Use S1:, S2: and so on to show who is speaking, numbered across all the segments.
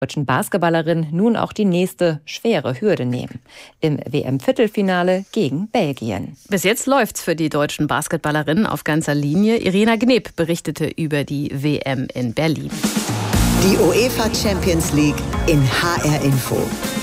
S1: deutschen Basketballerinnen nun auch die nächste schwere Hürde nehmen. Im WM-Viertelfinale gegen Belgien.
S2: Bis jetzt läuft's für die deutschen Basketballerinnen auf ganzer Linie. Irina Gneb berichtete über die WM in Berlin.
S3: Die UEFA Champions League in HR Info.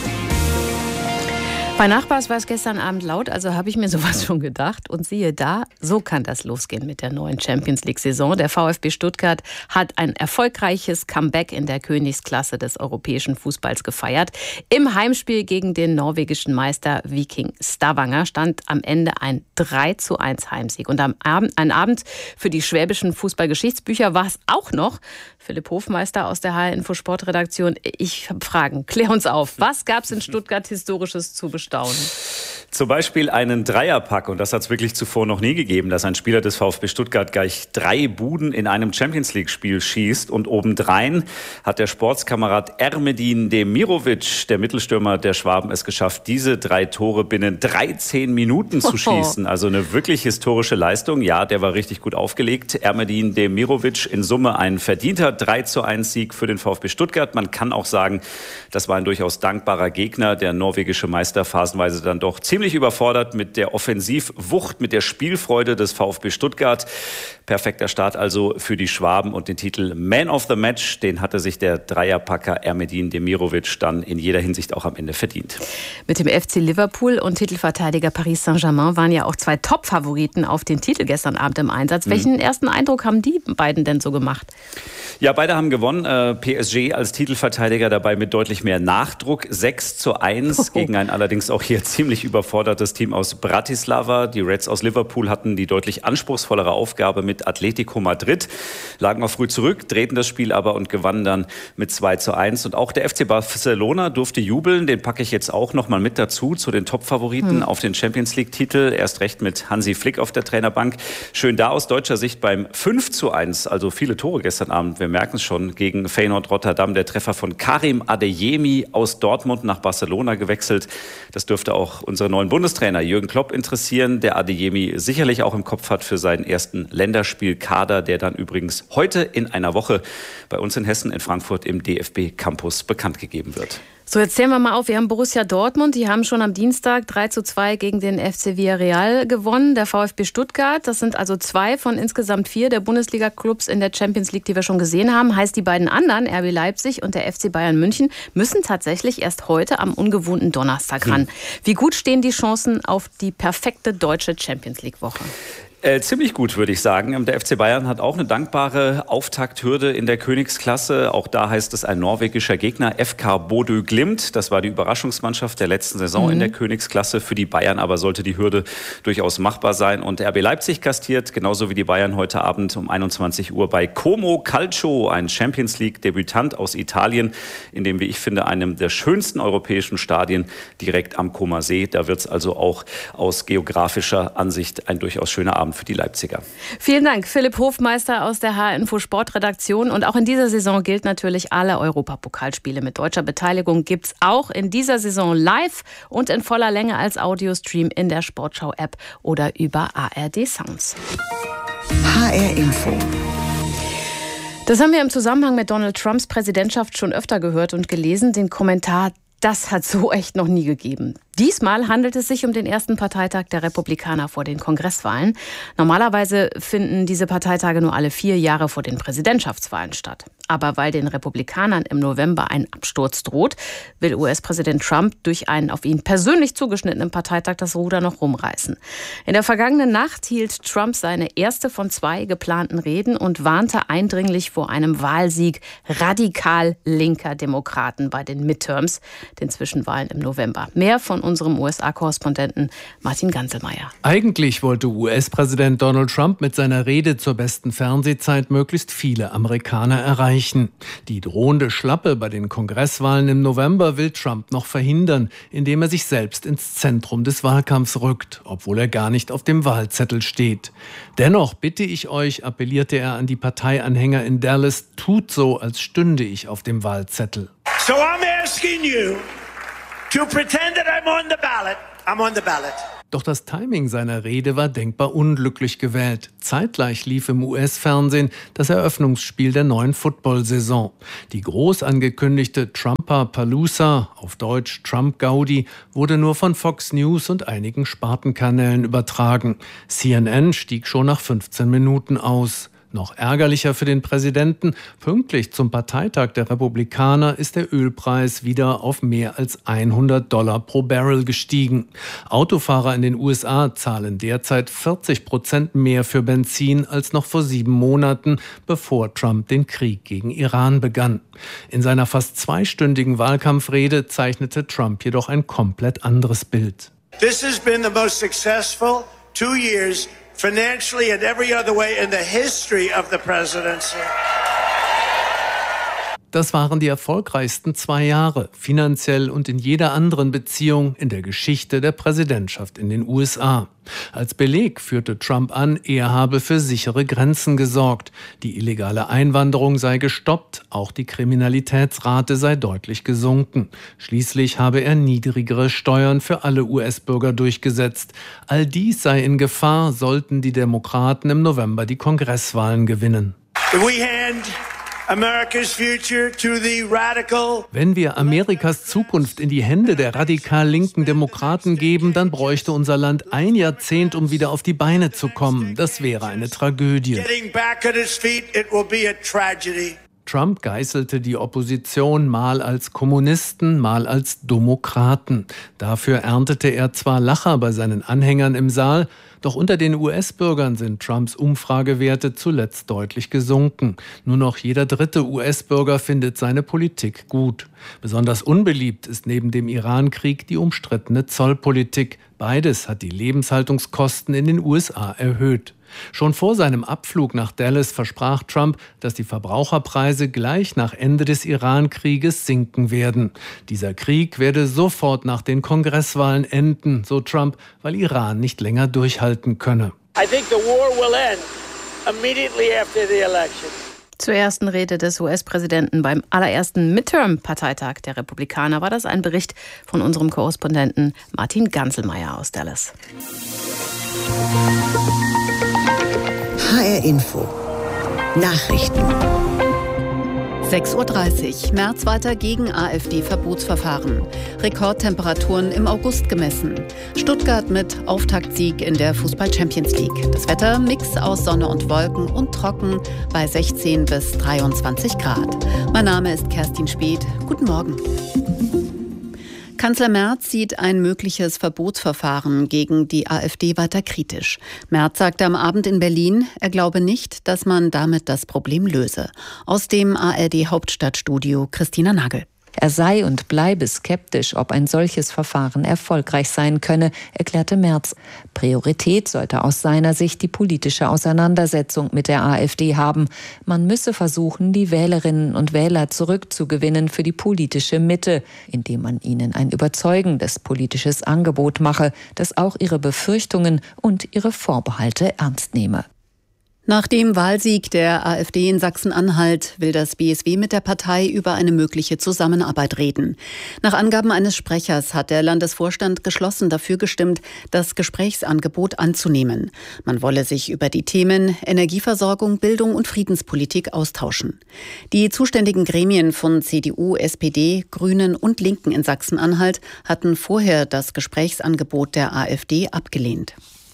S2: Bei Nachbars war es gestern Abend laut, also habe ich mir sowas schon gedacht. Und siehe da, so kann das losgehen mit der neuen Champions-League-Saison. Der VfB Stuttgart hat ein erfolgreiches Comeback in der Königsklasse des europäischen Fußballs gefeiert. Im Heimspiel gegen den norwegischen Meister Viking Stavanger stand am Ende ein 3:1 Heimsieg. Und ein Abend für die schwäbischen Fußballgeschichtsbücher war es auch noch. Philipp Hofmeister aus der HR Info Sportredaktion. Ich habe Fragen. Klär uns auf. Was gab es in Stuttgart Historisches zu bestaunen?
S4: Zum Beispiel einen Dreierpack, und das hat es wirklich zuvor noch nie gegeben, dass ein Spieler des VfB Stuttgart gleich 3 Buden in einem Champions-League-Spiel schießt. Und obendrein hat der Sportskamerad Ermedin Demirovic, der Mittelstürmer der Schwaben, es geschafft, diese 3 Tore binnen 13 Minuten zu schießen. Also eine wirklich historische Leistung. Ja, der war richtig gut aufgelegt. Ermedin Demirovic, in Summe ein verdienter 3:1 Sieg für den VfB Stuttgart. Man kann auch sagen, das war ein durchaus dankbarer Gegner. Der norwegische Meister phasenweise dann doch ziemlich überfordert mit der Offensivwucht, mit der Spielfreude des VfB Stuttgart. Perfekter Start also für die Schwaben, und den Titel Man of the Match, den hatte sich der Dreierpacker Ermedin Demirovic dann in jeder Hinsicht auch am Ende verdient.
S2: Mit dem FC Liverpool und Titelverteidiger Paris Saint-Germain waren ja auch 2 Top-Favoriten auf den Titel gestern Abend im Einsatz. Welchen ersten Eindruck haben die beiden denn so gemacht?
S4: Ja, beide haben gewonnen. PSG als Titelverteidiger dabei mit deutlich mehr Nachdruck. 6:1 gegen ein allerdings auch hier ziemlich überfordertes Team aus Bratislava. Die Reds aus Liverpool hatten die deutlich anspruchsvollere Aufgabe mit Atletico Madrid, lagen auch früh zurück, drehten das Spiel aber und gewannen dann mit 2:1. Und auch der FC Barcelona durfte jubeln. Den packe ich jetzt auch noch mal mit dazu, zu den Top-Favoriten auf den Champions-League-Titel. Erst recht mit Hansi Flick auf der Trainerbank. Schön da aus deutscher Sicht beim 5:1, also viele Tore gestern Abend. Wir merken es schon, gegen Feyenoord Rotterdam. Der Treffer von Karim Adeyemi aus Dortmund nach Barcelona gewechselt. Das dürfte auch unseren neuen Bundestrainer Jürgen Klopp interessieren, der Adeyemi sicherlich auch im Kopf hat für seinen ersten Länderspielkader, der dann übrigens heute in einer Woche bei uns in Hessen in Frankfurt im DFB-Campus bekannt gegeben wird.
S2: So, jetzt zählen wir mal auf. Wir haben Borussia Dortmund, die haben schon am Dienstag 3:2 gegen den FC Villarreal gewonnen. Der VfB Stuttgart, das sind also 2 von insgesamt 4 der Bundesliga-Clubs in der Champions League, die wir schon gesehen haben. Heißt, die beiden anderen, RB Leipzig und der FC Bayern München, müssen tatsächlich erst heute am ungewohnten Donnerstag ran. Wie gut stehen die Chancen auf die perfekte deutsche Champions League-Woche?
S4: Ziemlich gut, würde ich sagen. Der FC Bayern hat auch eine dankbare Auftakthürde in der Königsklasse. Auch da heißt es ein norwegischer Gegner, FK Bodø Glimt. Das war die Überraschungsmannschaft der letzten Saison in der Königsklasse. Für die Bayern aber sollte die Hürde durchaus machbar sein. Und RB Leipzig gastiert, genauso wie die Bayern, heute Abend um 21 Uhr bei Como Calcio, ein Champions-League-Debütant aus Italien, in dem, wie ich finde, einem der schönsten europäischen Stadien direkt am Comer See. Da wird es also auch aus geografischer Ansicht ein durchaus schöner Abend für die Leipziger.
S2: Vielen Dank, Philipp Hofmeister aus der HR Info Sportredaktion. Und auch in dieser Saison gilt natürlich, alle Europapokalspiele mit deutscher Beteiligung gibt es auch in dieser Saison live und in voller Länge als Audiostream in der Sportschau-App oder über ARD Sounds.
S3: HR Info.
S2: Das haben wir im Zusammenhang mit Donald Trumps Präsidentschaft schon öfter gehört und gelesen. Den Kommentar: Das hat so echt noch nie gegeben. Diesmal handelt es sich um den ersten Parteitag der Republikaner vor den Kongresswahlen. Normalerweise finden diese Parteitage nur alle 4 Jahre vor den Präsidentschaftswahlen statt. Aber weil den Republikanern im November ein Absturz droht, will US-Präsident Trump durch einen auf ihn persönlich zugeschnittenen Parteitag das Ruder noch rumreißen. In der vergangenen Nacht hielt Trump seine erste von 2 geplanten Reden und warnte eindringlich vor einem Wahlsieg radikal linker Demokraten bei den Midterms, den Zwischenwahlen im November. Mehr von unserem USA-Korrespondenten Martin Ganselmeier.
S5: Eigentlich wollte US-Präsident Donald Trump mit seiner Rede zur besten Fernsehzeit möglichst viele Amerikaner erreichen. Die drohende Schlappe bei den Kongresswahlen im November will Trump noch verhindern, indem er sich selbst ins Zentrum des Wahlkampfs rückt, obwohl er gar nicht auf dem Wahlzettel steht. Dennoch bitte ich euch, appellierte er an die Parteianhänger in Dallas, tut so, als stünde ich auf dem Wahlzettel.
S6: So I'm asking you to pretend that I'm on the ballot. I'm on the ballot.
S5: Doch das Timing seiner Rede war denkbar unglücklich gewählt. Zeitgleich lief im US-Fernsehen das Eröffnungsspiel der neuen Football-Saison. Die groß angekündigte Trumper-Palooza, auf Deutsch Trump-Gaudi, wurde nur von Fox News und einigen Spartenkanälen übertragen. CNN stieg schon nach 15 Minuten aus. Noch ärgerlicher für den Präsidenten: pünktlich zum Parteitag der Republikaner ist der Ölpreis wieder auf mehr als $100 pro Barrel gestiegen. Autofahrer in den USA zahlen derzeit 40% mehr für Benzin als noch vor 7 Monaten, bevor Trump den Krieg gegen Iran begann. In seiner fast 2-stündigen Wahlkampfrede zeichnete Trump jedoch ein komplett anderes Bild.
S6: This has been the most successful 2 years financially and every other way in the history of the presidency.
S5: Das waren die erfolgreichsten 2 Jahre, finanziell und in jeder anderen Beziehung in der Geschichte der Präsidentschaft in den USA. Als Beleg führte Trump an, er habe für sichere Grenzen gesorgt. Die illegale Einwanderung sei gestoppt, auch die Kriminalitätsrate sei deutlich gesunken. Schließlich habe er niedrigere Steuern für alle US-Bürger durchgesetzt. All dies sei in Gefahr, sollten die Demokraten im November die Kongresswahlen gewinnen. Wenn wir Amerikas Zukunft in die Hände der radikal linken Demokraten geben, dann bräuchte unser Land 1 Jahrzehnt, um wieder auf die Beine zu kommen. Das wäre eine Tragödie. Trump geißelte die Opposition mal als Kommunisten, mal als Demokraten. Dafür erntete er zwar Lacher bei seinen Anhängern im Saal, doch unter den US-Bürgern sind Trumps Umfragewerte zuletzt deutlich gesunken. Nur noch jeder 3. US-Bürger findet seine Politik gut. Besonders unbeliebt ist neben dem Iran-Krieg die umstrittene Zollpolitik. Beides hat die Lebenshaltungskosten in den USA erhöht. Schon vor seinem Abflug nach Dallas versprach Trump, dass die Verbraucherpreise gleich nach Ende des Iran-Krieges sinken werden. Dieser Krieg werde sofort nach den Kongresswahlen enden, so Trump, weil Iran nicht länger durchhalten könne.
S2: Zur ersten Rede des US-Präsidenten beim allerersten Midterm-Parteitag der Republikaner war das ein Bericht von unserem Korrespondenten Martin Ganselmeier aus Dallas.
S3: HR Info. Nachrichten.
S7: 6:30 Uhr. Merz weiter gegen AfD-Verbotsverfahren. Rekordtemperaturen im August gemessen. Stuttgart mit Auftaktsieg in der Fußball-Champions League. Das Wetter Mix aus Sonne und Wolken und trocken bei 16 bis 23 Grad. Mein Name ist Kerstin Speth. Guten Morgen. Kanzler Merz sieht ein mögliches Verbotsverfahren gegen die AfD weiter kritisch. Merz sagte am Abend in Berlin, er glaube nicht, dass man damit das Problem löse. Aus dem ARD-Hauptstadtstudio Christina Nagel.
S1: Er sei und bleibe skeptisch, ob ein solches Verfahren erfolgreich sein könne, erklärte Merz. Priorität sollte aus seiner Sicht die politische Auseinandersetzung mit der AfD haben. Man müsse versuchen, die Wählerinnen und Wähler zurückzugewinnen für die politische Mitte, indem man ihnen ein überzeugendes politisches Angebot mache, das auch ihre Befürchtungen und ihre Vorbehalte ernst nehme.
S7: Nach dem Wahlsieg der AfD in Sachsen-Anhalt will das BSW mit der Partei über eine mögliche Zusammenarbeit reden. Nach Angaben eines Sprechers hat der Landesvorstand geschlossen dafür gestimmt, das Gesprächsangebot anzunehmen. Man wolle sich über die Themen Energieversorgung, Bildung und Friedenspolitik austauschen. Die zuständigen Gremien von CDU, SPD, Grünen und Linken in Sachsen-Anhalt hatten vorher das Gesprächsangebot der AfD abgelehnt.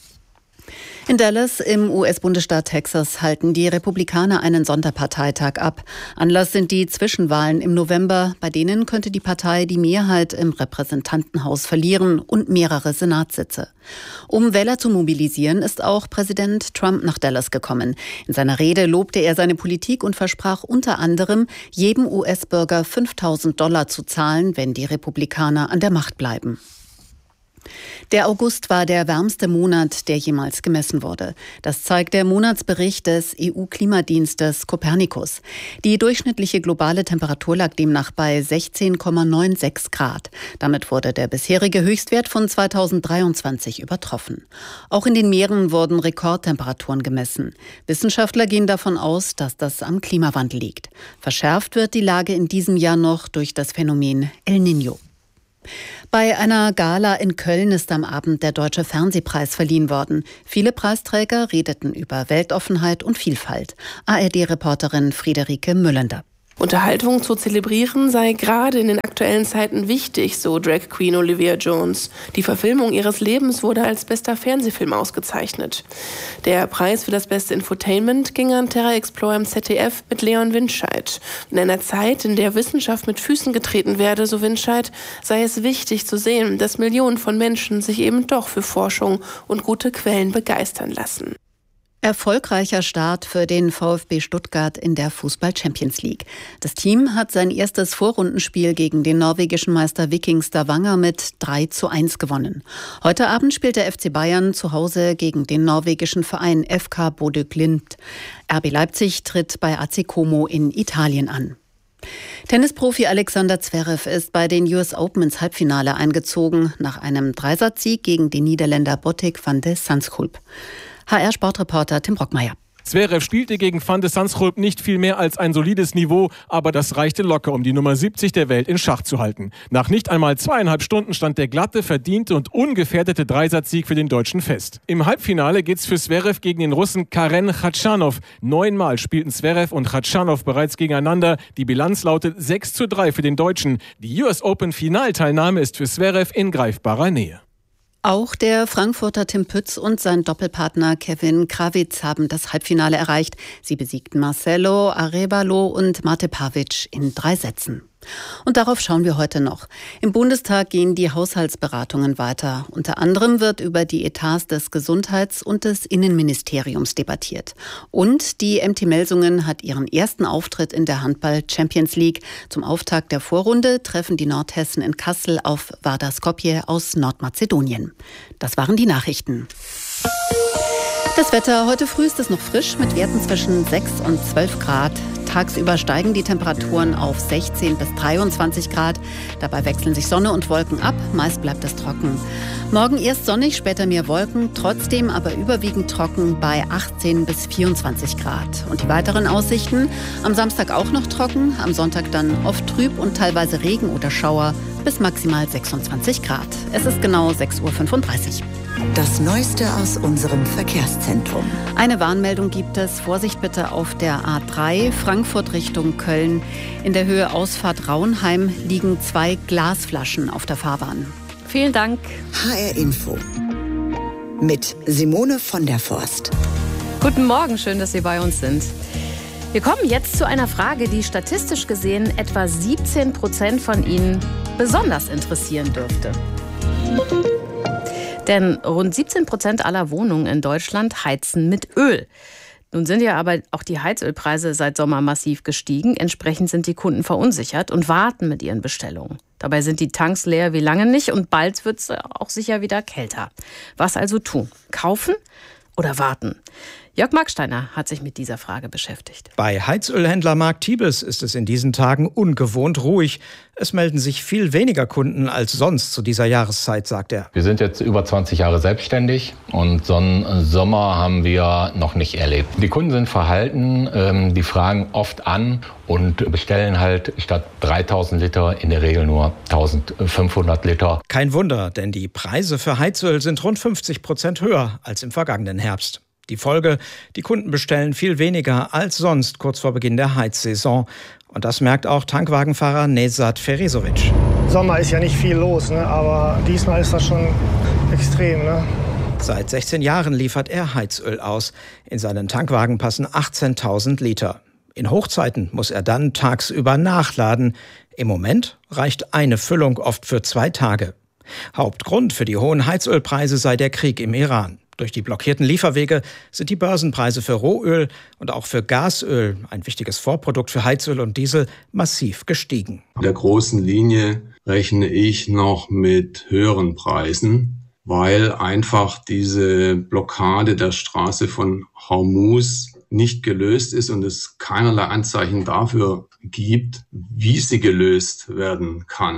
S7: In Dallas im US-Bundesstaat Texas halten die Republikaner einen Sonderparteitag ab. Anlass sind die Zwischenwahlen im November. Bei denen könnte die Partei die Mehrheit im Repräsentantenhaus verlieren und mehrere Senatssitze. Um Wähler zu mobilisieren, ist auch Präsident Trump nach Dallas gekommen. In seiner Rede lobte er seine Politik und versprach unter anderem, jedem US-Bürger $5.000 zu zahlen, wenn die Republikaner an der Macht bleiben. Der August war der wärmste Monat, der jemals gemessen wurde. Das zeigt der Monatsbericht des EU-Klimadienstes Copernicus. Die durchschnittliche globale Temperatur lag demnach bei 16,96 Grad. Damit wurde der bisherige Höchstwert von 2023 übertroffen. Auch in den Meeren wurden Rekordtemperaturen gemessen. Wissenschaftler gehen davon aus, dass das am Klimawandel liegt. Verschärft wird die Lage in diesem Jahr noch durch das Phänomen El Niño. Bei einer Gala in Köln ist am Abend der Deutsche Fernsehpreis verliehen worden. Viele Preisträger redeten über Weltoffenheit und Vielfalt. ARD-Reporterin Friederike Müllender.
S8: Unterhaltung zu zelebrieren sei gerade in den aktuellen Zeiten wichtig, so Drag Queen Olivia Jones. Die Verfilmung ihres Lebens wurde als bester Fernsehfilm ausgezeichnet. Der Preis für das beste Infotainment ging an Terra Explorer im ZDF mit Leon Windscheid. In einer Zeit, in der Wissenschaft mit Füßen getreten werde, so Windscheid, sei es wichtig zu sehen, dass Millionen von Menschen sich eben doch für Forschung und gute Quellen begeistern lassen.
S7: Erfolgreicher Start für den VfB Stuttgart in der Fußball-Champions League. Das Team hat sein erstes Vorrundenspiel gegen den norwegischen Meister Viking Stavanger mit 3:1 gewonnen. Heute Abend spielt der FC Bayern zu Hause gegen den norwegischen Verein FK Bodø Glimt. RB Leipzig tritt bei AC Como in Italien an. Tennisprofi Alexander Zverev ist bei den US Open ins Halbfinale eingezogen, nach einem Dreisatzsieg gegen den Niederländer Botic van de Zandschulp. HR-Sportreporter Tim Brockmeier.
S9: Zverev spielte gegen van de Zandschulp nicht viel mehr als ein solides Niveau, aber das reichte locker, um die Nummer 70 der Welt in Schach zu halten. Nach nicht einmal 2,5 Stunden stand der glatte, verdiente und ungefährdete Dreisatzsieg für den Deutschen fest. Im Halbfinale geht's für Zverev gegen den Russen Karen Khachanov. 9-mal spielten Zverev und Khachanov bereits gegeneinander. Die Bilanz lautet 6:3 für den Deutschen. Die US Open Finalteilnahme ist für Zverev in greifbarer Nähe.
S7: Auch der Frankfurter Tim Pütz und sein Doppelpartner Kevin Krawitz haben das Halbfinale erreicht. Sie besiegten Marcelo Arévalo und Mate Pavic in 3 Sätzen. Und darauf schauen wir heute noch. Im Bundestag gehen die Haushaltsberatungen weiter. Unter anderem wird über die Etats des Gesundheits- und des Innenministeriums debattiert. Und die MT Melsungen hat ihren ersten Auftritt in der Handball-Champions League. Zum Auftakt der Vorrunde treffen die Nordhessen in Kassel auf Vardar Skopje aus Nordmazedonien. Das waren die Nachrichten. Das Wetter. Heute früh ist es noch frisch mit Werten zwischen 6 und 12 Grad. Tagsüber steigen die Temperaturen auf 16 bis 23 Grad. Dabei wechseln sich Sonne und Wolken ab. Meist bleibt es trocken. Morgen erst sonnig, später mehr Wolken. Trotzdem aber überwiegend trocken bei 18 bis 24 Grad. Und die weiteren Aussichten? Am Samstag auch noch trocken. Am Sonntag dann oft trüb und teilweise Regen oder Schauer bis maximal 26 Grad. Es ist genau 6:35 Uhr.
S3: Das Neueste aus unserem Verkehrszentrum.
S7: Eine Warnmeldung gibt es. Vorsicht bitte auf der A3 Frankfurt Richtung Köln. In der Höhe Ausfahrt Raunheim liegen 2 Glasflaschen auf der Fahrbahn.
S2: Vielen Dank.
S3: HR Info mit Simone von der Forst.
S2: Guten Morgen, schön, dass Sie bei uns sind. Wir kommen jetzt zu einer Frage, die statistisch gesehen etwa 17% von Ihnen besonders interessieren dürfte. Denn rund 17% aller Wohnungen in Deutschland heizen mit Öl. Nun sind ja aber auch die Heizölpreise seit Sommer massiv gestiegen. Entsprechend sind die Kunden verunsichert und warten mit ihren Bestellungen. Dabei sind die Tanks leer wie lange nicht und bald wird es auch sicher wieder kälter. Was also tun? Kaufen oder warten? Jörg Marksteiner hat sich mit dieser Frage beschäftigt.
S10: Bei Heizölhändler Mark Tiebes ist es in diesen Tagen ungewohnt ruhig. Es melden sich viel weniger Kunden als sonst zu dieser Jahreszeit, sagt er.
S11: Wir sind jetzt über 20 Jahre selbstständig und so einen Sommer haben wir noch nicht erlebt. Die Kunden sind verhalten, die fragen oft an und bestellen halt statt 3000 Liter in der Regel nur 1500 Liter.
S10: Kein Wunder, denn die Preise für Heizöl sind rund 50% höher als im vergangenen Herbst. Die Folge, die Kunden bestellen viel weniger als sonst kurz vor Beginn der Heizsaison. Und das merkt auch Tankwagenfahrer Nezad Ferisovic.
S12: Sommer ist ja nicht viel los, ne? Aber diesmal ist das schon extrem. Ne?
S10: Seit 16 Jahren liefert er Heizöl aus. In seinen Tankwagen passen 18.000 Liter. In Hochzeiten muss er dann tagsüber nachladen. Im Moment reicht eine Füllung oft für 2 Tage. Hauptgrund für die hohen Heizölpreise sei der Krieg im Iran. Durch die blockierten Lieferwege sind die Börsenpreise für Rohöl und auch für Gasöl, ein wichtiges Vorprodukt für Heizöl und Diesel, massiv gestiegen.
S13: In der großen Linie rechne ich noch mit höheren Preisen, weil einfach diese Blockade der Straße von Hormuz nicht gelöst ist und es keinerlei Anzeichen dafür gibt, wie sie gelöst werden kann.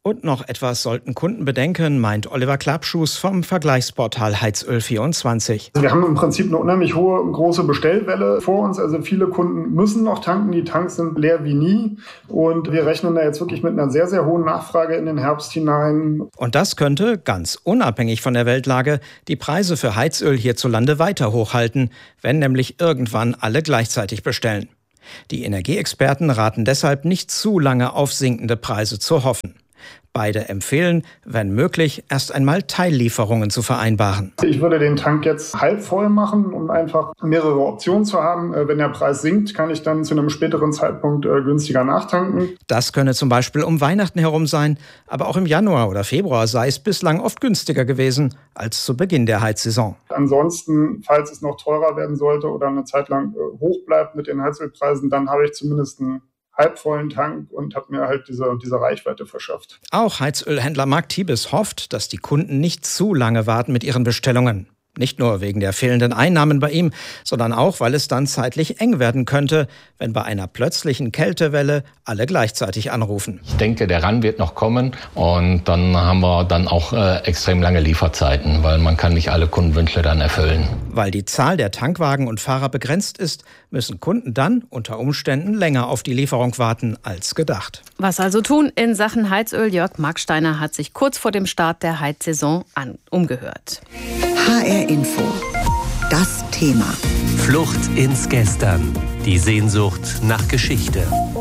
S10: Und noch etwas sollten Kunden bedenken, meint Oliver Klapschuß vom Vergleichsportal Heizöl24.
S12: Wir haben im Prinzip eine unheimlich große Bestellwelle vor uns. Also viele Kunden müssen noch tanken. Die Tanks sind leer wie nie. Und wir rechnen da jetzt wirklich mit einer sehr, sehr hohen Nachfrage in den Herbst hinein.
S10: Und das könnte, ganz unabhängig von der Weltlage, die Preise für Heizöl hierzulande weiter hochhalten, wenn nämlich irgendwann alle gleichzeitig bestellen. Die Energieexperten raten deshalb nicht zu lange auf sinkende Preise zu hoffen. Beide empfehlen, wenn möglich, erst einmal Teillieferungen zu vereinbaren.
S12: Ich würde den Tank jetzt halb voll machen, um einfach mehrere Optionen zu haben. Wenn der Preis sinkt, kann ich dann zu einem späteren Zeitpunkt günstiger nachtanken.
S10: Das könne zum Beispiel um Weihnachten herum sein, aber auch im Januar oder Februar sei es bislang oft günstiger gewesen als zu Beginn der Heizsaison.
S12: Ansonsten, falls es noch teurer werden sollte oder eine Zeit lang hoch bleibt mit den Heizölpreisen, dann habe ich zumindest einen halbvollen Tank und habe mir halt diese Reichweite verschafft.
S10: Auch Heizölhändler Mark Tiebes hofft, dass die Kunden nicht zu lange warten mit ihren Bestellungen. Nicht nur wegen der fehlenden Einnahmen bei ihm, sondern auch, weil es dann zeitlich eng werden könnte, wenn bei einer plötzlichen Kältewelle alle gleichzeitig anrufen.
S11: Ich denke, der Run wird noch kommen und dann haben wir dann auch extrem lange Lieferzeiten, weil man kann nicht alle Kundenwünsche dann erfüllen.
S10: Weil die Zahl der Tankwagen und Fahrer begrenzt ist, müssen Kunden dann unter Umständen länger auf die Lieferung warten als gedacht.
S2: Was also tun in Sachen Heizöl? Jörg Marksteiner hat sich kurz vor dem Start der Heizsaison umgehört.
S3: HR Info. Das Thema.
S14: Flucht ins Gestern. Die Sehnsucht nach Geschichte.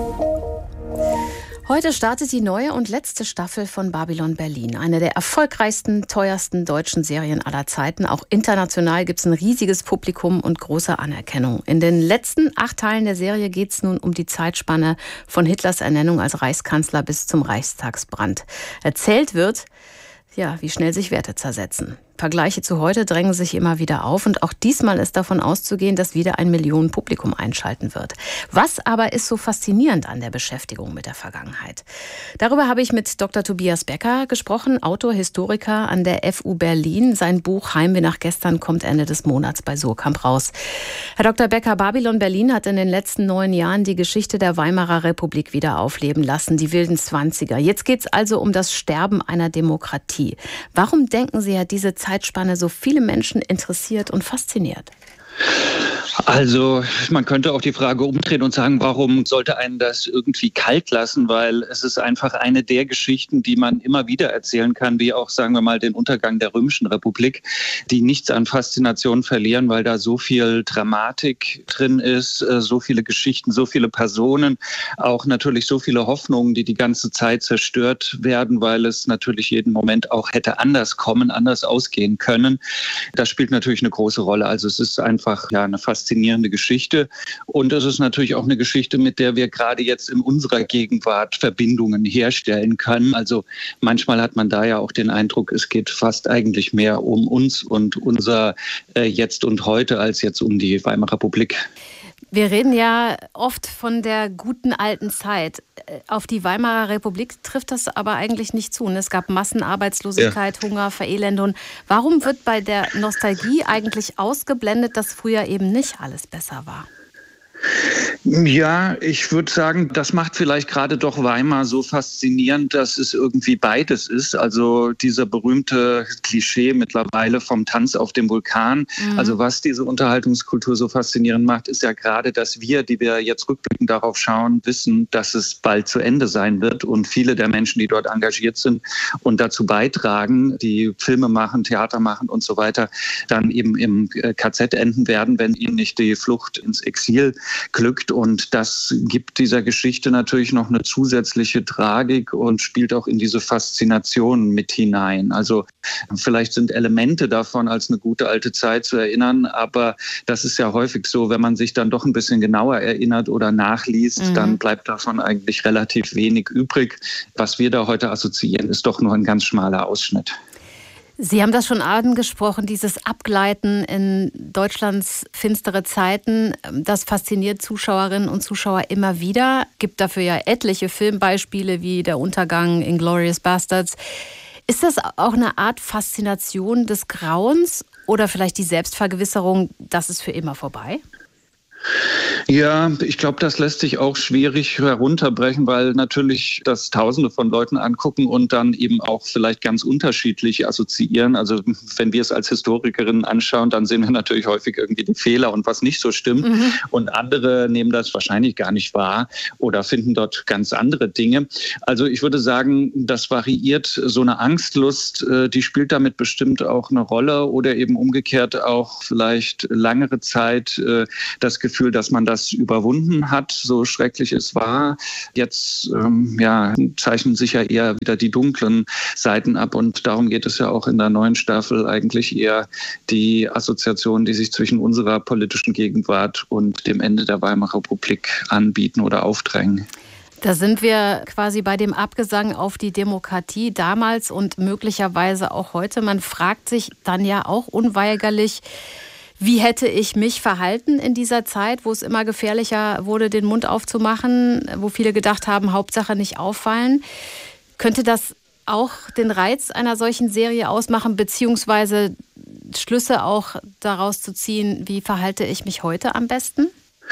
S2: Heute startet die neue und letzte Staffel von Babylon Berlin. Eine der erfolgreichsten, teuersten deutschen Serien aller Zeiten. Auch international gibt es ein riesiges Publikum und große Anerkennung. In den letzten 8 Teilen der Serie geht es nun um die Zeitspanne von Hitlers Ernennung als Reichskanzler bis zum Reichstagsbrand. Erzählt wird, wie schnell sich Werte zersetzen. Vergleiche zu heute drängen sich immer wieder auf und auch diesmal ist davon auszugehen, dass wieder ein Millionenpublikum einschalten wird. Was aber ist so faszinierend an der Beschäftigung mit der Vergangenheit? Darüber habe ich mit Dr. Tobias Becker gesprochen, Autor, Historiker an der FU Berlin. Sein Buch Heimweh nach gestern kommt Ende des Monats bei Suhrkamp raus. Herr Dr. Becker, Babylon Berlin hat in den letzten 9 Jahren die Geschichte der Weimarer Republik wieder aufleben lassen, die wilden 20er. Jetzt geht es also um das Sterben einer Demokratie. Warum denken Sie, hat diese Zeitspanne so viele Menschen interessiert und fasziniert?
S15: Also man könnte auch die Frage umdrehen und sagen, warum sollte einen das irgendwie kalt lassen? Weil es ist einfach eine der Geschichten, die man immer wieder erzählen kann, wie auch, sagen wir mal, den Untergang der Römischen Republik, die nichts an Faszination verlieren, weil da so viel Dramatik drin ist, so viele Geschichten, so viele Personen, auch natürlich so viele Hoffnungen, die ganze Zeit zerstört werden, weil es natürlich jeden Moment auch hätte anders kommen, anders ausgehen können. Das spielt natürlich eine große Rolle. Also es ist einfach eine faszinierende Geschichte. Und es ist natürlich auch eine Geschichte, mit der wir gerade jetzt in unserer Gegenwart Verbindungen herstellen können. Also manchmal hat man da ja auch den Eindruck, es geht fast eigentlich mehr um uns und unser Jetzt und Heute als jetzt um die Weimarer Republik.
S2: Wir reden ja oft von der guten alten Zeit. Auf die Weimarer Republik trifft das aber eigentlich nicht zu. Es gab Massenarbeitslosigkeit, Hunger, Verelendung. Warum wird bei der Nostalgie eigentlich ausgeblendet, dass früher eben nicht alles besser war?
S15: Ja, ich würde sagen, das macht vielleicht gerade doch Weimar so faszinierend, dass es irgendwie beides ist. Also dieser berühmte Klischee mittlerweile vom Tanz auf dem Vulkan. Also was diese Unterhaltungskultur so faszinierend macht, ist ja gerade, dass wir, die wir jetzt rückblickend darauf schauen, wissen, dass es bald zu Ende sein wird. Und viele der Menschen, die dort engagiert sind und dazu beitragen, die Filme machen, Theater machen und so weiter, dann eben im KZ enden werden, wenn ihnen nicht die Flucht ins Exil glückt. Und das gibt dieser Geschichte natürlich noch eine zusätzliche Tragik und spielt auch in diese Faszination mit hinein. Also vielleicht sind Elemente davon als eine gute alte Zeit zu erinnern, aber das ist ja häufig so, wenn man sich dann doch ein bisschen genauer erinnert oder nachliest, dann bleibt davon eigentlich relativ wenig übrig. Was wir da heute assoziieren, ist doch nur ein ganz schmaler Ausschnitt.
S2: Sie haben das schon angesprochen, dieses Abgleiten in Deutschlands finstere Zeiten, das fasziniert Zuschauerinnen und Zuschauer immer wieder. Gibt dafür ja etliche Filmbeispiele wie der Untergang Inglourious Basterds. Ist das auch eine Art Faszination des Grauens oder vielleicht die Selbstvergewisserung, das ist für immer vorbei?
S15: Ja, ich glaube, das lässt sich auch schwierig herunterbrechen, weil natürlich das Tausende von Leuten angucken und dann eben auch vielleicht ganz unterschiedlich assoziieren. Also wenn wir es als Historikerinnen anschauen, dann sehen wir natürlich häufig irgendwie die Fehler und was nicht so stimmt. Und andere nehmen das wahrscheinlich gar nicht wahr oder finden dort ganz andere Dinge. Also ich würde sagen, das variiert. So eine Angstlust, die spielt damit bestimmt auch eine Rolle oder eben umgekehrt auch vielleicht langere Zeit das Gefühl, dass man das überwunden hat, so schrecklich es war. Jetzt zeichnen sich ja eher wieder die dunklen Seiten ab und darum geht es ja auch in der neuen Staffel eigentlich eher die Assoziationen, die sich zwischen unserer politischen Gegenwart und dem Ende der Weimarer Republik anbieten oder aufdrängen.
S2: Da sind wir quasi bei dem Abgesang auf die Demokratie damals und möglicherweise auch heute. Man fragt sich dann ja auch unweigerlich, wie hätte ich mich verhalten in dieser Zeit, wo es immer gefährlicher wurde, den Mund aufzumachen, wo viele gedacht haben, Hauptsache nicht auffallen. Könnte das auch den Reiz einer solchen Serie ausmachen, beziehungsweise Schlüsse auch daraus zu ziehen, wie verhalte ich mich heute am besten?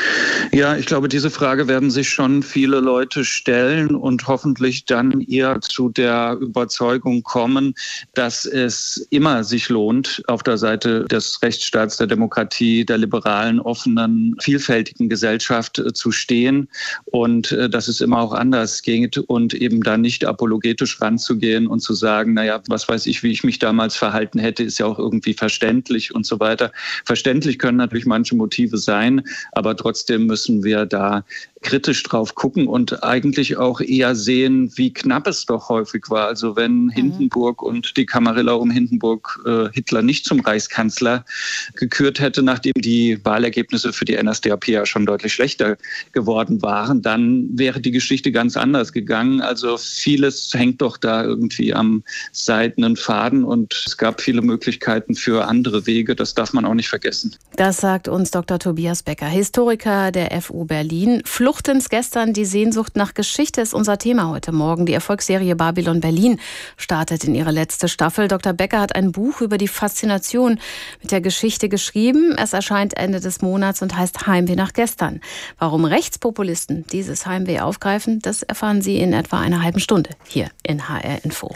S15: Ja, ich glaube, diese Frage werden sich schon viele Leute stellen und hoffentlich dann eher zu der Überzeugung kommen, dass es immer sich lohnt, auf der Seite des Rechtsstaats, der Demokratie, der liberalen, offenen, vielfältigen Gesellschaft zu stehen und dass es immer auch anders geht und eben da nicht apologetisch ranzugehen und zu sagen, naja, was weiß ich, wie ich mich damals verhalten hätte, ist ja auch irgendwie verständlich und so weiter. Verständlich können natürlich manche Motive sein, aber trotzdem müssen wir da kritisch drauf gucken und eigentlich auch eher sehen, wie knapp es doch häufig war. Also wenn Hindenburg und die Kamarilla um Hindenburg Hitler nicht zum Reichskanzler gekürt hätte, nachdem die Wahlergebnisse für die NSDAP ja schon deutlich schlechter geworden waren, dann wäre die Geschichte ganz anders gegangen. Also vieles hängt doch da irgendwie am seidenen Faden und es gab viele Möglichkeiten für andere Wege. Das darf man auch nicht vergessen.
S2: Das sagt uns Dr. Tobias Becker, Historiker der FU Berlin. Flucht ins Gestern, die Sehnsucht nach Geschichte ist unser Thema heute Morgen. Die Erfolgsserie Babylon Berlin startet in ihre letzte Staffel. Dr. Becker hat ein Buch über die Faszination mit der Geschichte geschrieben. Es erscheint Ende des Monats und heißt Heimweh nach gestern. Warum Rechtspopulisten dieses Heimweh aufgreifen, das erfahren Sie in etwa einer halben Stunde hier in HR Info.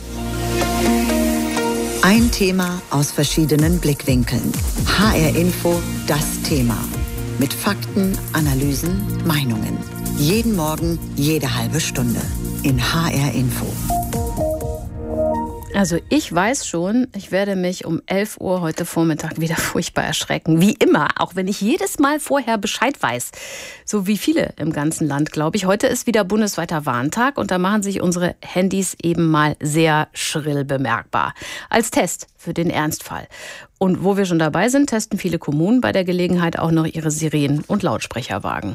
S3: Ein Thema aus verschiedenen Blickwinkeln. HR Info, das Thema. Mit Fakten, Analysen, Meinungen. Jeden Morgen, jede halbe Stunde. In HR Info.
S2: Also ich weiß schon, ich werde mich um 11 Uhr heute Vormittag wieder furchtbar erschrecken. Wie immer, auch wenn ich jedes Mal vorher Bescheid weiß. So wie viele im ganzen Land, glaube ich. Heute ist wieder bundesweiter Warntag und da machen sich unsere Handys eben mal sehr schrill bemerkbar. Als Test für den Ernstfall. Und wo wir schon dabei sind, testen viele Kommunen bei der Gelegenheit auch noch ihre Sirenen und Lautsprecherwagen.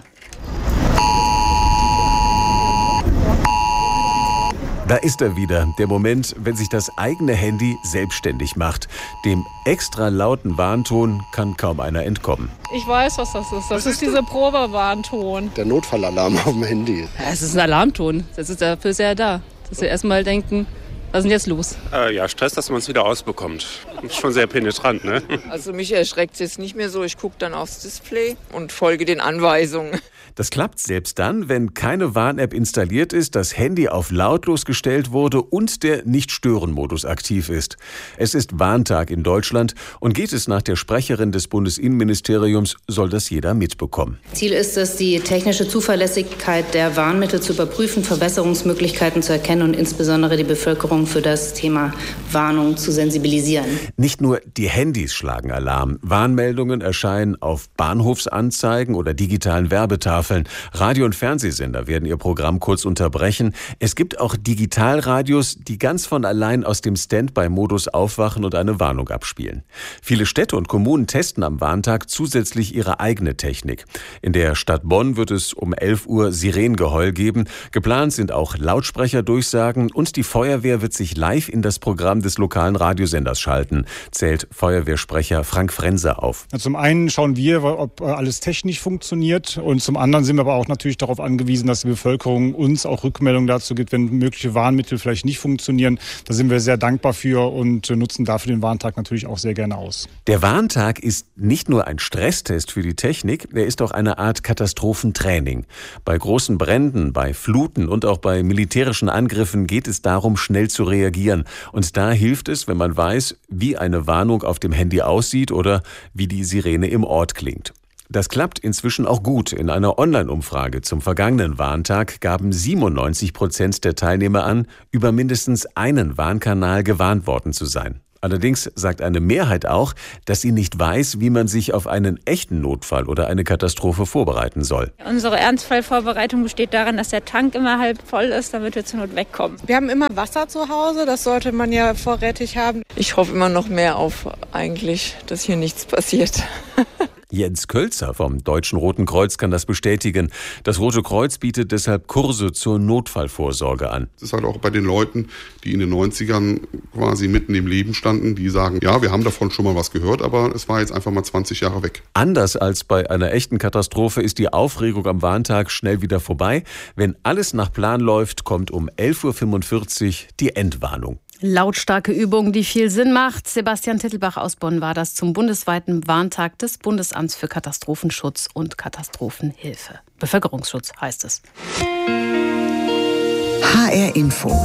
S16: Da ist er wieder, der Moment, wenn sich das eigene Handy selbstständig macht. Dem extra lauten Warnton kann kaum einer entkommen.
S17: Ich weiß, was das ist. Das ist dieser Probewarnton.
S18: Der Notfallalarm auf dem Handy.
S17: Ja, es ist ein Alarmton. Das ist dafür sehr da. Dass wir erstmal denken, was ist denn jetzt los?
S19: Ja, Stress, dass man es wieder ausbekommt. Ist schon sehr penetrant, ne?
S20: Also mich erschreckt es jetzt nicht mehr so. Ich gucke dann aufs Display und folge den Anweisungen.
S16: Das klappt selbst dann, wenn keine Warn-App installiert ist, das Handy auf lautlos gestellt wurde und der Nicht-Stören-Modus aktiv ist. Es ist Warntag in Deutschland und geht es nach der Sprecherin des Bundesinnenministeriums, soll das jeder mitbekommen.
S21: Ziel ist es, die technische Zuverlässigkeit der Warnmittel zu überprüfen, Verbesserungsmöglichkeiten zu erkennen und insbesondere die Bevölkerung für das Thema Warnung zu sensibilisieren.
S16: Nicht nur die Handys schlagen Alarm. Warnmeldungen erscheinen auf Bahnhofsanzeigen oder digitalen Werbetafeln. Radio- und Fernsehsender werden ihr Programm kurz unterbrechen. Es gibt auch Digitalradios, die ganz von allein aus dem Standby-Modus aufwachen und eine Warnung abspielen. Viele Städte und Kommunen testen am Warntag zusätzlich ihre eigene Technik. In der Stadt Bonn wird es um 11 Uhr Sirenengeheul geben. Geplant sind auch Lautsprecherdurchsagen und die Feuerwehr wird sich live in das Programm des lokalen Radiosenders schalten. passieren, zählt Feuerwehrsprecher Frank Frense auf.
S4: Zum einen schauen wir, ob alles technisch funktioniert, und zum anderen sind wir aber auch natürlich darauf angewiesen, dass die Bevölkerung uns auch Rückmeldungen dazu gibt, wenn mögliche Warnmittel vielleicht nicht funktionieren. Da sind wir sehr dankbar für und nutzen dafür den Warntag natürlich auch sehr gerne aus.
S16: Der Warntag ist nicht nur ein Stresstest für die Technik, er ist auch eine Art Katastrophentraining. Bei großen Bränden, bei Fluten und auch bei militärischen Angriffen geht es darum, schnell zu reagieren. Und da hilft es, wenn man weiß, wie eine Warnung auf dem Handy aussieht oder wie die Sirene im Ort klingt. Das klappt inzwischen auch gut. In einer Online-Umfrage zum vergangenen Warntag gaben 97% der Teilnehmer an, über mindestens einen Warnkanal gewarnt worden zu sein. Allerdings sagt eine Mehrheit auch, dass sie nicht weiß, wie man sich auf einen echten Notfall oder eine Katastrophe vorbereiten soll.
S22: Unsere Ernstfallvorbereitung besteht darin, dass der Tank immer halb voll ist, damit wir zur Not wegkommen.
S23: Wir haben immer Wasser zu Hause, das sollte man ja vorrätig haben.
S20: Ich hoffe immer noch mehr auf eigentlich, dass hier nichts passiert.
S16: Jens Kölzer vom Deutschen Roten Kreuz kann das bestätigen. Das Rote Kreuz bietet deshalb Kurse zur Notfallvorsorge an.
S24: Es ist halt auch bei den Leuten, die in den 90ern quasi mitten im Leben standen, die sagen, ja, wir haben davon schon mal was gehört, aber es war jetzt einfach mal 20 Jahre weg.
S16: Anders als bei einer echten Katastrophe ist die Aufregung am Warntag schnell wieder vorbei. Wenn alles nach Plan läuft, kommt um 11.45 Uhr die Endwarnung.
S2: Lautstarke Übung, die viel Sinn macht. Sebastian Tittelbach aus Bonn war das zum bundesweiten Warntag des Bundesamts für Katastrophenschutz und Katastrophenhilfe. Bevölkerungsschutz heißt es.
S3: HR Info.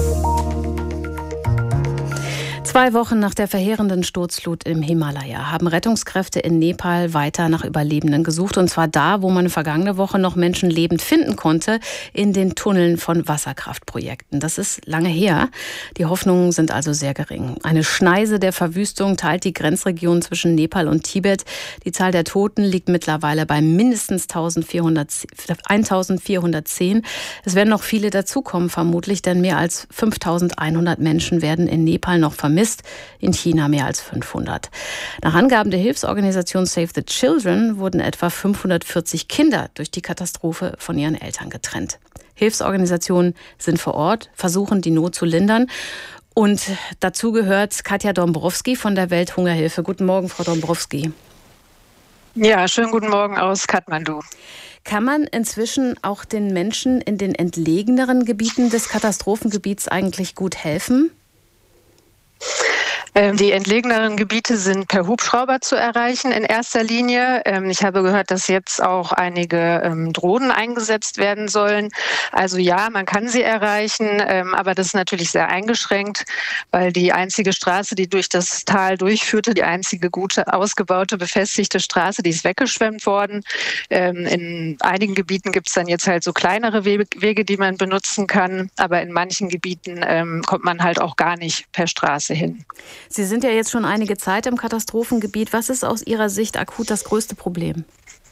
S2: 2 Wochen nach der verheerenden Sturzflut im Himalaya haben Rettungskräfte in Nepal weiter nach Überlebenden gesucht. Und zwar da, wo man vergangene Woche noch Menschen lebend finden konnte, in den Tunneln von Wasserkraftprojekten. Das ist lange her. Die Hoffnungen sind also sehr gering. Eine Schneise der Verwüstung teilt die Grenzregion zwischen Nepal und Tibet. Die Zahl der Toten liegt mittlerweile bei mindestens 1410. Es werden noch viele dazukommen, vermutlich, denn mehr als 5100 Menschen werden in Nepal noch vermisst. In China mehr als 500. Nach Angaben der Hilfsorganisation Save the Children wurden etwa 540 Kinder durch die Katastrophe von ihren Eltern getrennt. Hilfsorganisationen sind vor Ort, versuchen die Not zu lindern. Und dazu gehört Katja Dombrowski von der Welthungerhilfe. Guten Morgen, Frau Dombrowski.
S25: Ja, schönen guten Morgen aus Kathmandu.
S2: Kann man inzwischen auch den Menschen in den entlegeneren Gebieten des Katastrophengebiets eigentlich gut helfen?
S25: Die entlegeneren Gebiete sind per Hubschrauber zu erreichen in erster Linie. Ich habe gehört, dass jetzt auch einige Drohnen eingesetzt werden sollen. Also ja, man kann sie erreichen, aber das ist natürlich sehr eingeschränkt, weil die einzige Straße, die durch das Tal durchführte, die einzige gute, ausgebaute, befestigte Straße, die ist weggeschwemmt worden. In einigen Gebieten gibt es dann jetzt halt so kleinere Wege, die man benutzen kann, aber in manchen Gebieten kommt man halt auch gar nicht per Straße hin.
S2: Sie sind ja jetzt schon einige Zeit im Katastrophengebiet. Was ist aus Ihrer Sicht akut das größte Problem?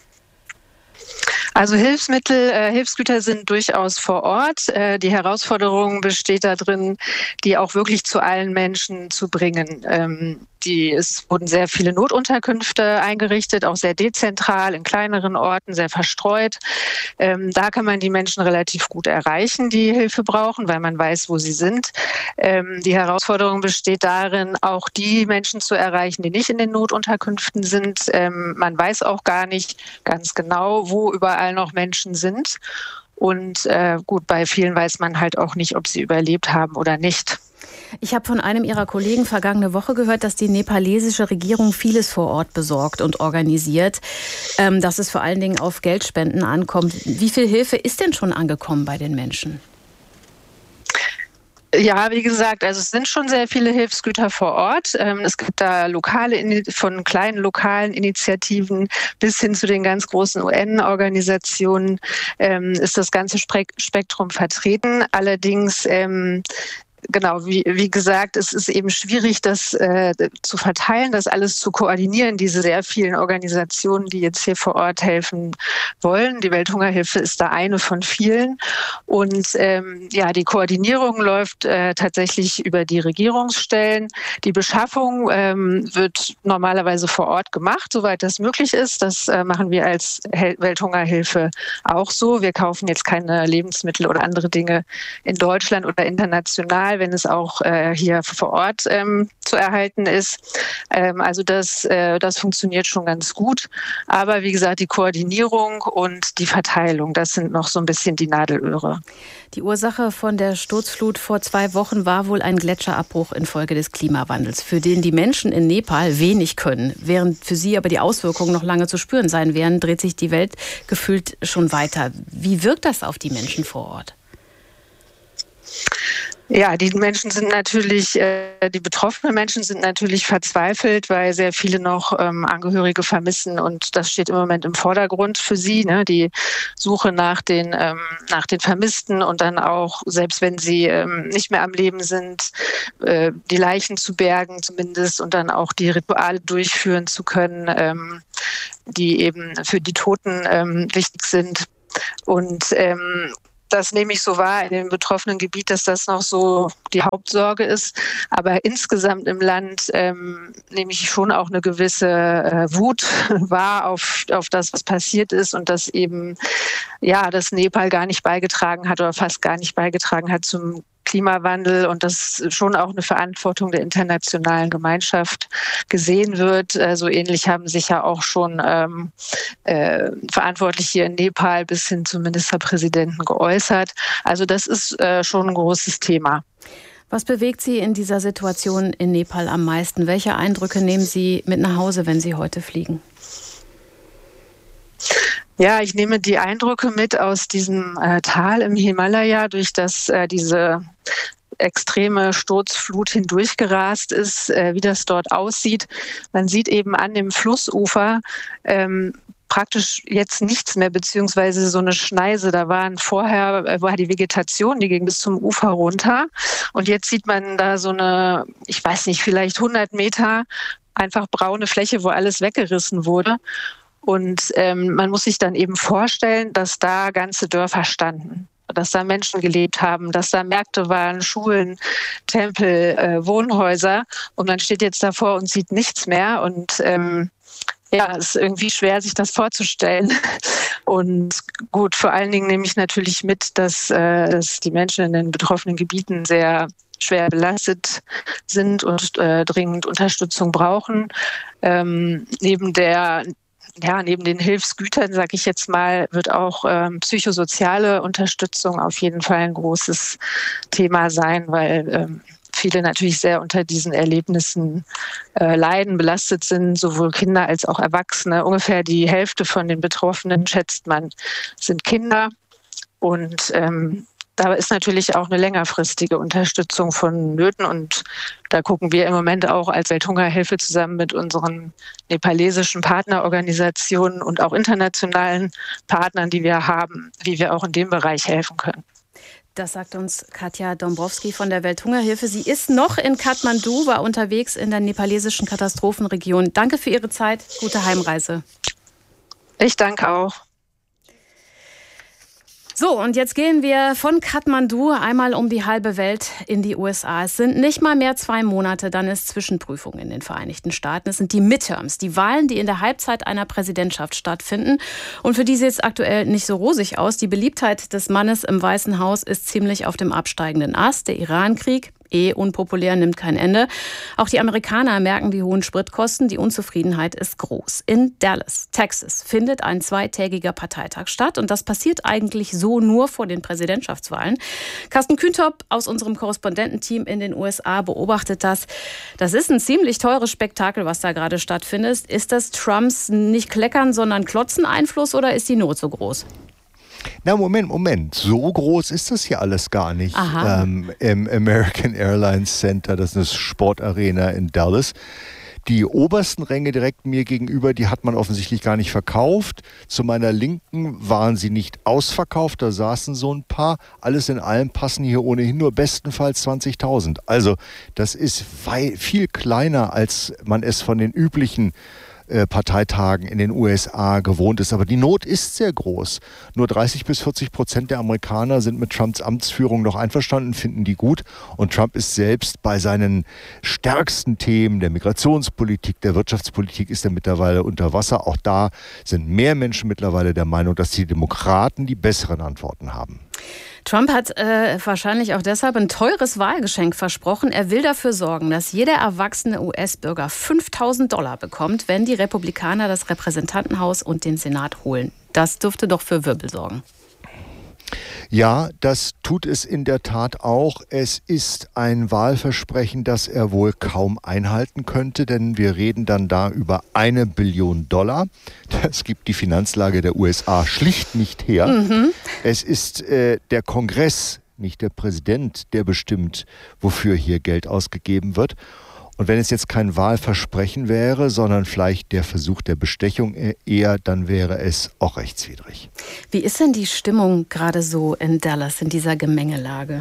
S25: Also Hilfsgüter sind durchaus vor Ort. Die Herausforderung besteht darin, die auch wirklich zu allen Menschen zu bringen. Es wurden sehr viele Notunterkünfte eingerichtet, auch sehr dezentral, in kleineren Orten, sehr verstreut. Da kann man die Menschen relativ gut erreichen, die Hilfe brauchen, weil man weiß, wo sie sind. Die Herausforderung besteht darin, auch die Menschen zu erreichen, die nicht in den Notunterkünften sind. Man weiß auch gar nicht ganz genau, wo überall noch Menschen sind. Und gut, bei vielen weiß man halt auch nicht, ob sie überlebt haben oder nicht.
S2: Ich habe von einem Ihrer Kollegen vergangene Woche gehört, dass die nepalesische Regierung vieles vor Ort besorgt und organisiert, dass es vor allen Dingen auf Geldspenden ankommt. Wie viel Hilfe ist denn schon angekommen bei den Menschen?
S25: Ja, wie gesagt, also es sind schon sehr viele Hilfsgüter vor Ort. Es gibt da von kleinen lokalen Initiativen bis hin zu den ganz großen UN-Organisationen ist das ganze Spektrum vertreten. Allerdings genau, wie gesagt, es ist eben schwierig, das zu verteilen, das alles zu koordinieren, diese sehr vielen Organisationen, die jetzt hier vor Ort helfen wollen. Die Welthungerhilfe ist da eine von vielen. Und die Koordinierung läuft tatsächlich über die Regierungsstellen. Die Beschaffung wird normalerweise vor Ort gemacht, soweit das möglich ist. Das machen wir als Welthungerhilfe auch so. Wir kaufen jetzt keine Lebensmittel oder andere Dinge in Deutschland oder international. Nepal, wenn es auch hier vor Ort zu erhalten ist. Also das funktioniert schon ganz gut. Aber wie gesagt, die Koordinierung und die Verteilung, das sind noch so ein bisschen die Nadelöhre.
S2: Die Ursache von der Sturzflut vor 2 Wochen war wohl ein Gletscherabbruch infolge des Klimawandels, für den die Menschen in Nepal wenig können. Während für sie aber die Auswirkungen noch lange zu spüren sein werden, dreht sich die Welt gefühlt schon weiter. Wie wirkt das auf die Menschen vor Ort?
S25: Ja, die Menschen sind natürlich, die betroffenen Menschen sind natürlich verzweifelt, weil sehr viele noch Angehörige vermissen und das steht im Moment im Vordergrund für sie, ne? Die Suche nach den Vermissten und dann auch, selbst wenn sie nicht mehr am Leben sind, die Leichen zu bergen zumindest und dann auch die Rituale durchführen zu können, die eben für die Toten wichtig sind. Und das nehme ich so wahr in dem betroffenen Gebiet, dass das noch so die Hauptsorge ist. Aber insgesamt im Land nehme ich schon auch eine gewisse Wut wahr auf das, was passiert ist und dass eben, ja, das Nepal gar nicht beigetragen hat oder fast gar nicht beigetragen hat zum Klimawandel und dass schon auch eine Verantwortung der internationalen Gemeinschaft gesehen wird. So ähnlich haben sich ja auch schon Verantwortliche hier in Nepal bis hin zum Ministerpräsidenten geäußert. Also das ist schon ein großes Thema.
S2: Was bewegt Sie in dieser Situation in Nepal am meisten? Welche Eindrücke nehmen Sie mit nach Hause, wenn Sie heute fliegen?
S25: Ja, ich nehme die Eindrücke mit aus diesem Tal im Himalaya, durch das diese extreme Sturzflut hindurchgerast ist, wie das dort aussieht. Man sieht eben an dem Flussufer praktisch jetzt nichts mehr, beziehungsweise so eine Schneise. Da war die Vegetation, die ging bis zum Ufer runter. Und jetzt sieht man da so eine, ich weiß nicht, vielleicht 100 Meter einfach braune Fläche, wo alles weggerissen wurde. Und man muss sich dann eben vorstellen, dass da ganze Dörfer standen, dass da Menschen gelebt haben, dass da Märkte waren, Schulen, Tempel, Wohnhäuser. Und man steht jetzt davor und sieht nichts mehr. Und ja, es ist irgendwie schwer, sich das vorzustellen. Und gut, vor allen Dingen nehme ich natürlich mit, dass die Menschen in den betroffenen Gebieten sehr schwer belastet sind und dringend Unterstützung brauchen. Neben den Hilfsgütern, sage ich jetzt mal, wird auch psychosoziale Unterstützung auf jeden Fall ein großes Thema sein, weil viele natürlich sehr unter diesen Erlebnissen leiden, belastet sind, sowohl Kinder als auch Erwachsene. Ungefähr die Hälfte von den Betroffenen, schätzt man, sind Kinder. Und da ist natürlich auch eine längerfristige Unterstützung von Nöten. Und da gucken wir im Moment auch als Welthungerhilfe zusammen mit unseren nepalesischen Partnerorganisationen und auch internationalen Partnern, die wir haben, wie wir auch in dem Bereich helfen können.
S2: Das sagt uns Katja Dombrowski von der Welthungerhilfe. Sie ist noch in Kathmandu, war unterwegs in der nepalesischen Katastrophenregion. Danke für Ihre Zeit. Gute Heimreise.
S25: Ich danke auch.
S2: So, und jetzt gehen wir von Kathmandu einmal um die halbe Welt in die USA. Es sind nicht mal mehr 2 Monate, dann ist Zwischenprüfung in den Vereinigten Staaten. Es sind die Midterms, die Wahlen, die in der Halbzeit einer Präsidentschaft stattfinden. Und für die sieht es aktuell nicht so rosig aus. Die Beliebtheit des Mannes im Weißen Haus ist ziemlich auf dem absteigenden Ast. Der Iran-Krieg, unpopulär, nimmt kein Ende. Auch die Amerikaner merken die hohen Spritkosten. Die Unzufriedenheit ist groß. In Dallas, Texas, findet ein 2-tägiger Parteitag statt. Und das passiert eigentlich so nur vor den Präsidentschaftswahlen. Carsten Kühntop aus unserem Korrespondententeam in den USA beobachtet das. Das ist ein ziemlich teures Spektakel, was da gerade stattfindet. Ist das Trumps nicht Kleckern, sondern Klotzen Einfluss oder ist die Not so groß?
S1: Na, Moment. So groß ist das hier alles gar nicht. Im American Airlines Center, das ist eine Sportarena in Dallas. Die obersten Ränge direkt mir gegenüber, die hat man offensichtlich gar nicht verkauft. Zu meiner Linken waren sie nicht ausverkauft, da saßen so ein paar. Alles in allem passen hier ohnehin nur bestenfalls 20.000. Also das ist viel kleiner, als man es von den üblichen Parteitagen in den USA gewohnt ist. Aber die Not ist sehr groß. Nur 30-40% der Amerikaner sind mit Trumps Amtsführung noch einverstanden, finden die gut. Und Trump ist selbst bei seinen stärksten Themen, der Migrationspolitik, der Wirtschaftspolitik, ist er mittlerweile unter Wasser. Auch da sind mehr Menschen mittlerweile der Meinung, dass die Demokraten die besseren Antworten haben.
S2: Trump hat wahrscheinlich auch deshalb ein teures Wahlgeschenk versprochen. Er will dafür sorgen, dass jeder erwachsene US-Bürger $5.000 bekommt, wenn die Republikaner das Repräsentantenhaus und den Senat holen. Das dürfte doch für Wirbel sorgen.
S1: Ja, das tut es in der Tat auch. Es ist ein Wahlversprechen, das er wohl kaum einhalten könnte, denn wir reden dann da über $1 Billion. Das gibt die Finanzlage der USA schlicht nicht her. Mhm. Es ist der Kongress, nicht der Präsident, der bestimmt, wofür hier Geld ausgegeben wird. Und wenn es jetzt kein Wahlversprechen wäre, sondern vielleicht der Versuch der Bestechung eher, dann wäre es auch rechtswidrig.
S2: Wie ist denn die Stimmung gerade so in Dallas, in dieser Gemengelage?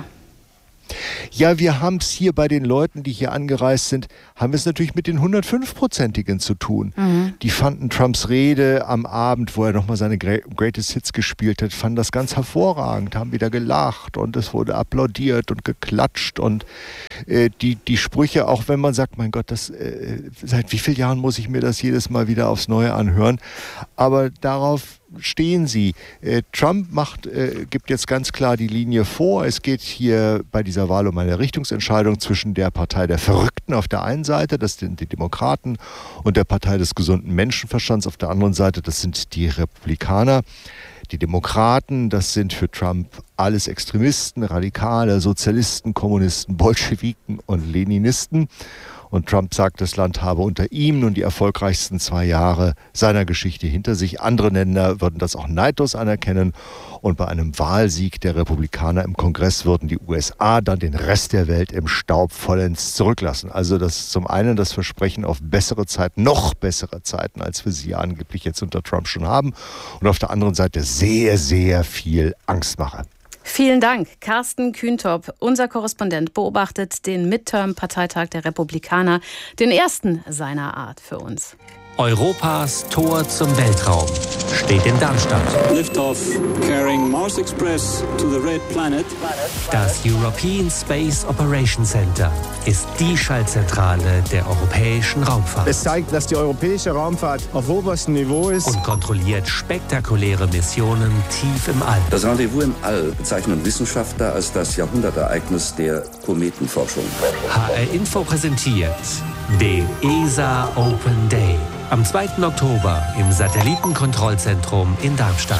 S1: Ja, wir haben es hier bei den Leuten, die hier angereist sind, haben wir es natürlich mit den 105-Prozentigen zu tun. Mhm. Die fanden Trumps Rede am Abend, wo er nochmal seine Greatest Hits gespielt hat, fanden das ganz hervorragend, haben wieder gelacht und es wurde applaudiert und geklatscht und die Sprüche, auch wenn man sagt, mein Gott, seit wie vielen Jahren muss ich mir das jedes Mal wieder aufs Neue anhören, aber darauf stehen sie. Trump gibt jetzt ganz klar die Linie vor. Es geht hier bei dieser Wahl um eine Richtungsentscheidung zwischen der Partei der Verrückten auf der einen Seite, das sind die Demokraten, und der Partei des gesunden Menschenverstands auf der anderen Seite, das sind die Republikaner. Die Demokraten, das sind für Trump alles Extremisten, Radikale, Sozialisten, Kommunisten, Bolschewiken und Leninisten. Und Trump sagt, das Land habe unter ihm nun die erfolgreichsten 2 Jahre seiner Geschichte hinter sich. Andere Länder würden das auch neidlos anerkennen. Und bei einem Wahlsieg der Republikaner im Kongress würden die USA dann den Rest der Welt im Staub vollends zurücklassen. Also das ist zum einen das Versprechen auf bessere Zeiten, noch bessere Zeiten, als wir sie angeblich jetzt unter Trump schon haben. Und auf der anderen Seite sehr, sehr viel Angstmache.
S2: Vielen Dank. Carsten Kühntop, unser Korrespondent, beobachtet den Midterm-Parteitag der Republikaner, den ersten seiner Art für uns.
S14: Europas Tor zum Weltraum steht in Darmstadt.
S5: Liftoff carrying Mars Express to the red planet.
S14: Das European Space Operations Center ist die Schaltzentrale der europäischen Raumfahrt.
S6: Es zeigt, dass die europäische Raumfahrt auf oberstem Niveau ist.
S14: Und kontrolliert spektakuläre Missionen tief im All.
S7: Das Rendezvous im All bezeichnen Wissenschaftler als das Jahrhundertereignis der Kometenforschung.
S14: HR Info präsentiert den ESA Open Day. Am 2. Oktober im Satellitenkontrollzentrum in Darmstadt.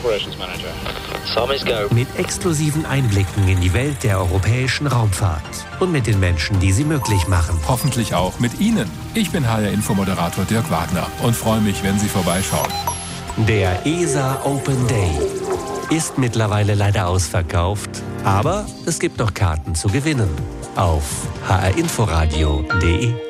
S14: Mit exklusiven Einblicken in die Welt der europäischen Raumfahrt und mit den Menschen, die sie möglich machen.
S8: Hoffentlich auch mit Ihnen. Ich bin HR-Info-Moderator Dirk Wagner und freue mich, wenn Sie vorbeischauen.
S14: Der ESA Open Day ist mittlerweile leider ausverkauft, aber es gibt noch Karten zu gewinnen auf hrinforadio.de.